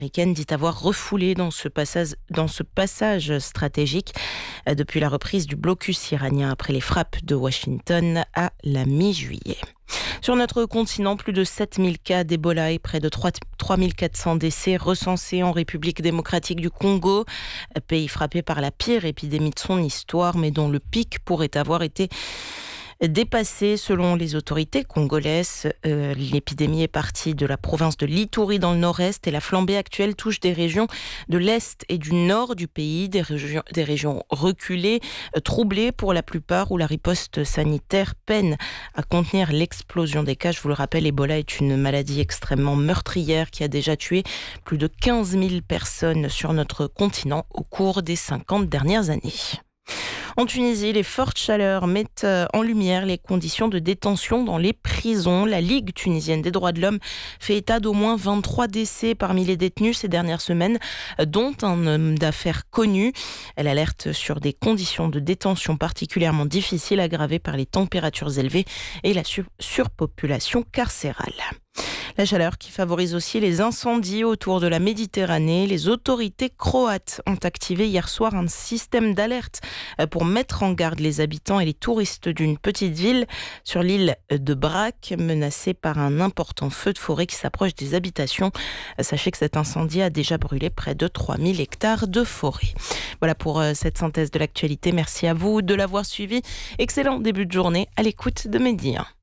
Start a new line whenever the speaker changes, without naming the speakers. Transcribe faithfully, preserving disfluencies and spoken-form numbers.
américaine dit avoir refoulé dans ce passage, dans ce passage stratégique euh, depuis la reprise du blocus iranien après les frappes de Washington à la mi-juillet. Sur notre continent, plus de sept mille cas d'Ebola et près de trois mille quatre cents décès recensés en République démocratique du Congo, pays frappé par la pire épidémie de son histoire, mais dont le pic pourrait avoir été dépassé selon les autorités congolaises. Euh, l'épidémie est partie de la province de l'Ituri dans le nord-est et la flambée actuelle touche des régions de l'est et du nord du pays, des régions, des régions reculées, euh, troublées pour la plupart, où la riposte sanitaire peine à contenir l'explosion des cas. Je vous le rappelle, Ebola est une maladie extrêmement meurtrière qui a déjà tué plus de quinze mille personnes sur notre continent au cours des cinquante dernières années. En Tunisie, les fortes chaleurs mettent en lumière les conditions de détention dans les prisons. La Ligue tunisienne des droits de l'homme fait état d'au moins vingt-trois décès parmi les détenus ces dernières semaines, dont un homme d'affaires connu. Elle alerte sur des conditions de détention particulièrement difficiles, aggravées par les températures élevées et la sur- surpopulation carcérale. La chaleur qui favorise aussi les incendies autour de la Méditerranée. Les autorités croates ont activé hier soir un système d'alerte pour mettre en garde les habitants et les touristes d'une petite ville sur l'île de Brac, menacée par un important feu de forêt qui s'approche des habitations. Sachez que cet incendie a déjà brûlé près de trois mille hectares de forêt. Voilà pour cette synthèse de l'actualité. Merci à vous de l'avoir suivi. Excellent début de journée à l'écoute de Midi un.